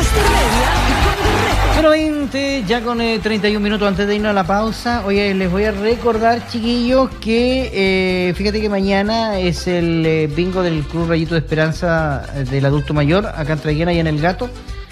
0:20, ya con 31 minutos antes de irnos a la pausa. Oye, les voy a recordar, chiquillos, que fíjate que mañana es el bingo del Club Rayito de Esperanza del adulto mayor, acá en Traiguén, y en el Gato.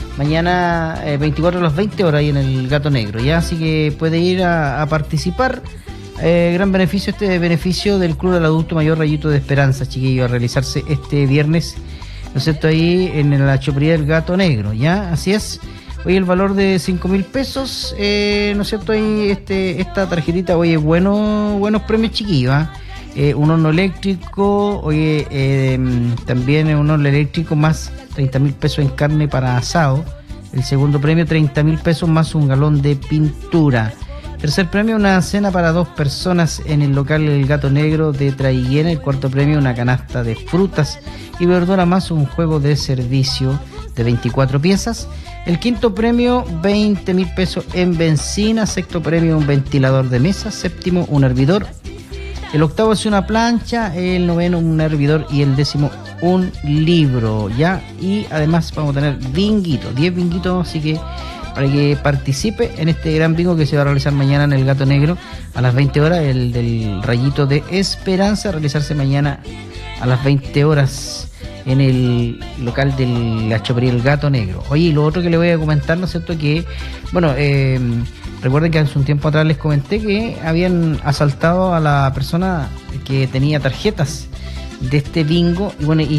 Mañana 24 a las 20 horas ahí en el Gato Negro, ya, así que puede ir a participar. Gran beneficio, este beneficio del Club del Adulto Mayor Rayito de Esperanza, chiquillos, a realizarse este viernes, ¿no es cierto?, ahí en la chopería del Gato Negro, ya, así es. Hoy el valor de 5.000 pesos, ¿no es cierto? Ahí esta tarjetita, oye, buenos premios, chiquillos, ¿eh? Un horno eléctrico, oye, también un horno eléctrico más 30.000 pesos en carne para asado. El segundo premio, 30.000 pesos más un galón de pintura. Tercer premio, una cena para 2 personas en el local El Gato Negro de Traiguén. El cuarto premio, una canasta de frutas y verdura más un juego de servicio de 24 piezas. El quinto premio, 20.000 pesos en benzina. Sexto premio, un ventilador de mesa. Séptimo, un hervidor. El octavo es una plancha. El noveno, un hervidor. Y el décimo, un libro, ¿ya? Y además vamos a tener binguito, 10 binguitos, así que para que participe en este gran bingo que se va a realizar mañana en el Gato Negro a las 20 horas, el del Rayito de Esperanza, a realizarse mañana a las 20 horas en el local de la chopería El Gato Negro. Oye, y lo otro que le voy a comentar, ¿no es cierto?, que, bueno, recuerden que hace un tiempo atrás les comenté que habían asaltado a la persona que tenía tarjetas de este bingo, y bueno,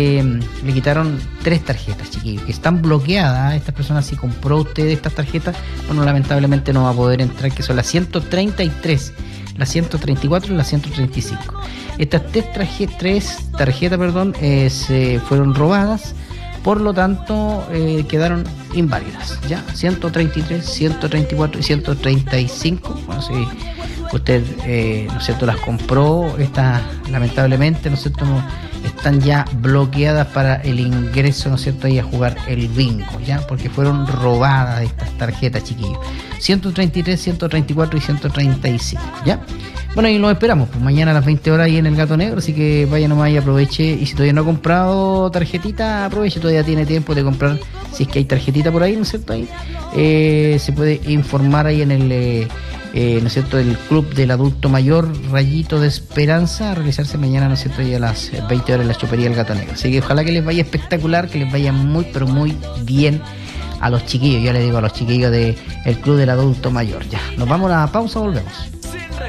le quitaron 3 tarjetas, chiquillos, que están bloqueadas. Estas personas, si compró usted estas tarjetas, bueno, lamentablemente no va a poder entrar, que son las 133, las 134 y las 135. Estas 3 tarjetas, se fueron robadas, por lo tanto quedaron inválidas, ya, 133, 134 y 135. Bueno, si usted, ¿no es cierto?, las compró, estas lamentablemente, ¿no es cierto?, están ya bloqueadas para el ingreso, ¿no es cierto?, ahí a jugar el bingo, ya, porque fueron robadas estas tarjetas, chiquillos. 133, 134 y 135, ya. Bueno, y nos esperamos pues mañana a las 20 horas ahí en el Gato Negro, así que vaya nomás y aproveche. Y si todavía no ha comprado tarjetita, aproveche, todavía tiene tiempo de comprar, si es que hay tarjetita por ahí, ¿no es cierto? Ahí se puede informar ahí en el ¿no es cierto?, el Club del Adulto Mayor Rayito de Esperanza, a realizarse mañana, ¿no es cierto?, y a las 20 horas en la chopería del Gato Negro. Así que ojalá que les vaya espectacular, que les vaya muy, pero muy bien a los chiquillos. Yo les digo a los chiquillos del Club del Adulto Mayor. Ya, nos vamos a la pausa, volvemos.